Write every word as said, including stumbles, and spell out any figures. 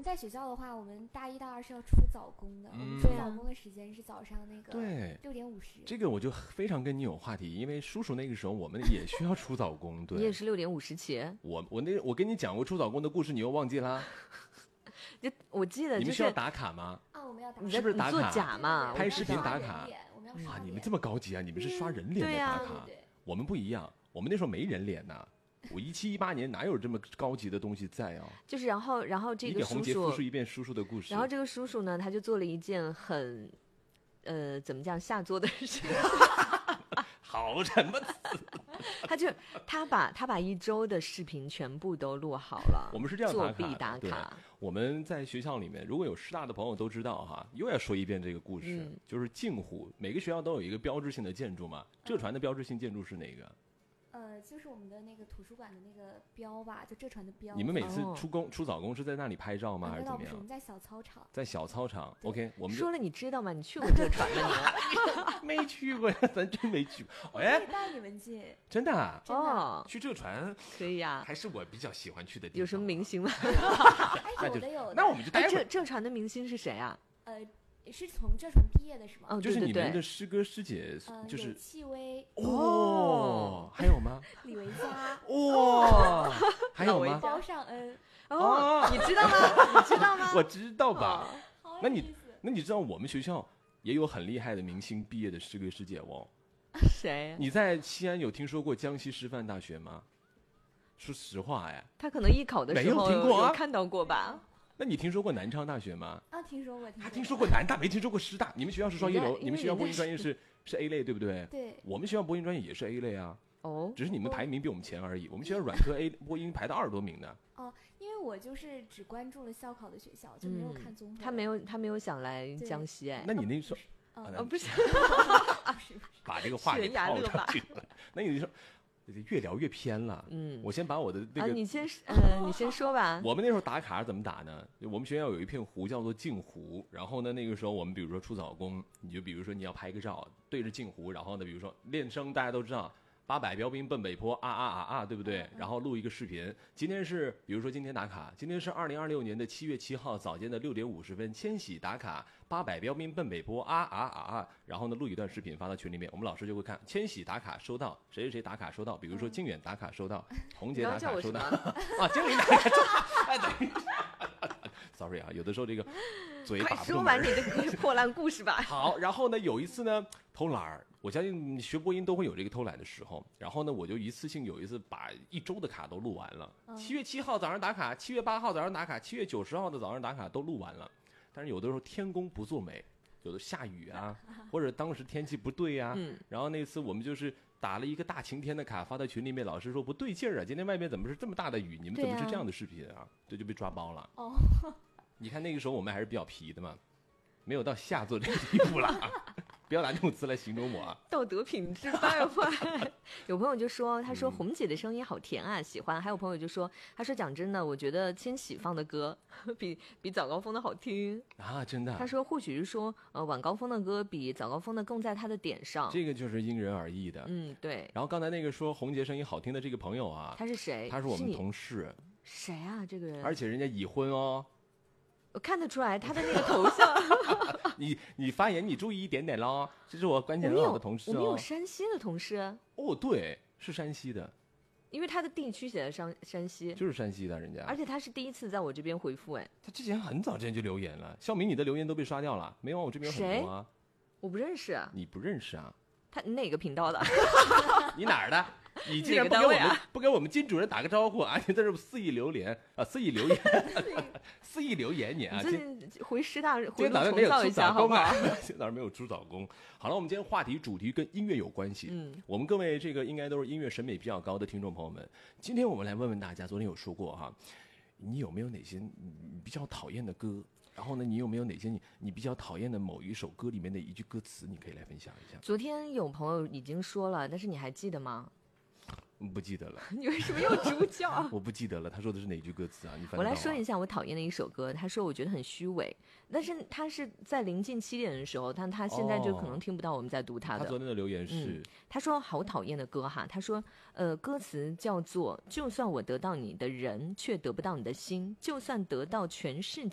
在学校的话，我们大一大二是要出早功的，嗯、我们出早功的时间是早上那个对六点五十。 这个我就非常跟你有话题，因为叔叔那个时候我们也需要出早功。对， 你也是六点五十起。 我我那我跟你讲过出早功的故事，你又忘记啦？ 就我记得、就是、 你们需要打卡吗？ 啊，我们要打卡， 是不是打卡？ 做假嘛？ 拍视频打卡啊！ 你们这么高级啊？你们是刷人脸的打卡？ 对啊、 我们不一样，我们那时候没人脸呐。我一七一八年哪有这么高级的东西在啊？ 就是然后然后这个叔叔， 你给红杰复述一遍叔叔的故事。 然后这个叔叔呢，他就做了一件很，呃，怎么讲下作的事。 好什么词？ 他就他把他把一周的视频全部都录好了。 我们是这样作弊打卡。 我们在学校里面，如果有师大的朋友都知道哈，又要说一遍这个故事，嗯、就是镜湖，每个学校都有一个标志性的建筑嘛。浙传的标志性建筑是哪个？ 呃，就是我们的那个图书馆的那个标吧，就浙传的标。 你们每次出工、哦、出早功是在那里拍照吗？ 啊、 还是怎么样？ 我们在小操场。 在小操场 ，OK， 我们说了，你知道吗？你去过浙传吗？ 你没去过呀，咱真没去过。 哎，我可以带你们去。 真的啊？ 哦， 去浙传可以呀， 还是我比较喜欢去的地方。 有什么明星吗？ 哎，有的有的。 那我们就待会儿。 浙浙传的明星是谁啊？ 呃。是从浙传毕业的是吗？ 哦， 就是你们的师哥师姐，就是、 呃、戚薇哦，还有吗？ 李维嘉哦，还有吗？ 包尚恩哦，你知道吗？你知道吗？ 我知道吧？ 哦、 那你那你知道我们学校也有很厉害的明星毕业的师哥师姐哦？ 谁？ 你在西安有听说过江西师范大学吗？说实话哎， 他可能艺考的时候没有听过、啊、 有看到过吧？ 那你听说过南昌大学吗？ 啊，听说过。 他听说过南大，没听说过师大。你们学校是双一流，你们学校播音专业是是 A 类，对不对？ 对。 我们学校播音专业也是 A 类啊。 哦。 只是你们排名比我们前而已。我们学校软科 A 播音排到二十多名的。 哦，因为我就是只关注了校考的学校，就没有看综合、 嗯。他没有，他没有想来江西哎。 那你那时候啊、 哦，不是， 把这个话给套上去了。那你说。越聊越偏了，嗯，我先把我的那个， 啊、你先，呃，你先说吧。 我们那时候打卡是怎么打呢？我们学校有一片湖叫做镜湖，然后呢，那个时候我们比如说出早功，你就比如说你要拍个照，对着镜湖，然后呢，比如说练声，大家都知道，八百标兵奔北坡，啊啊啊啊，对不对？然后录一个视频。今天是，比如说今天打卡，今天是二零二六年的七月七号早间的六点五十分，千禧打卡。八百标兵奔北坡啊啊啊啊！然后呢，录一段视频发到群里面，我们老师就会看。千禧打卡收到，谁谁谁打卡收到，比如说靖远打卡收到，红杰打卡收到啊，经理打卡收到。哎，等一下 ，sorry 啊，有的时候这个嘴把不住。 快说完你的破烂故事吧。 好，然后呢，有一次呢偷懒儿，我相信学播音都会有这个偷懒的时候。然后呢，我就一次性有一次把一周的卡都录完了。七月七号早上打卡，七月八号早上打卡，七月九十号的早上打卡都录完了。但是有的时候天公不作美，有的下雨啊，或者当时天气不对啊，嗯、然后那次我们就是打了一个大晴天的卡发到群里面，老师说不对劲儿啊，今天外面怎么是这么大的雨？你们怎么是这样的视频啊？这就被抓包了。哦，你看那个时候我们还是比较皮的嘛，没有到下作这个地步了。不要拿这种词来形容我啊！ 道德品质败坏。有朋友就说，他说红姐的声音好甜啊，喜欢。还有朋友就说，他说讲真的，我觉得千玺放的歌比比早高峰的好听啊，真的。 他说或许是说，呃，晚高峰的歌比早高峰的更在他的点上。 这个就是因人而异的。 嗯，对。 然后刚才那个说红姐声音好听的这个朋友啊， 他是谁？ 他是我们同事。 谁啊？这个人？ 而且人家已婚哦。 我看得出来他的那个头像。 你你发言你注意一点点咯，这是我关系很好的同事、哦、 我们有山西的同事哦，对，是山西的， 因为他的地区写的山山西， 就是山西的人家， 而且他是第一次在我这边回复。哎， 他之前很早之前就留言了，小明你的留言都被刷掉了，没有我这边有很多啊。 我不认识啊。 你不认识啊？ 他哪个频道的？ 你哪儿的？你竟然不给我们、啊、不给我们金主任打个招呼啊！你在这肆意留言啊，肆意留言，肆意留言你啊！ 最近回师大回路重造一下好不好？ 今天早上没有出早功。好了，我们今天话题主题跟音乐有关系。嗯，我们各位这个应该都是音乐审美比较高的听众朋友们，今天我们来问问大家，昨天有说过哈，你有没有哪些你比较讨厌的歌？然后呢，你有没有哪些你你比较讨厌的某一首歌里面的一句歌词，你可以来分享一下？ 昨天有朋友已经说了，但是你还记得吗？ 不记得了。 你为什么又主角？ 我不记得了。他说的是哪句歌词啊？你翻、啊、 我来说一下我讨厌的一首歌。他说我觉得很虚伪，但是他是在临近七点的时候，但他现在就可能听不到我们在读他的。 哦、他昨天的留言是、嗯， 他说好讨厌的歌哈。他说呃，歌词叫做就算我得到你的人，却得不到你的心；就算得到全世